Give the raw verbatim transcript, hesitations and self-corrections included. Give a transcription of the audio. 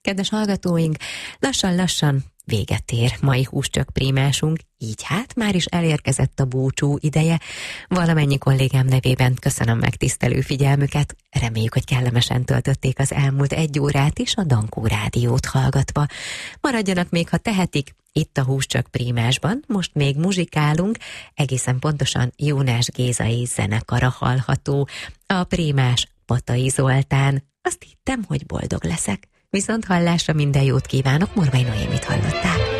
Kedves hallgatóink, lassan-lassan véget ér mai húscsök prímásunk, így hát már is elérkezett a búcsú ideje. Valamennyi kollégám nevében köszönöm megtisztelő figyelmüket, reméljük, hogy kellemesen töltötték az elmúlt egy órát is a Dankó Rádiót hallgatva. Maradjanak még, ha tehetik, itt a húscsök prímásban, most még muzsikálunk, egészen pontosan Jónás Gézai zenekara hallható, a prímás Patai Zoltán. Azt hittem, hogy boldog leszek. Viszont hallásra minden jót kívánok, Morvai Noémit hallották.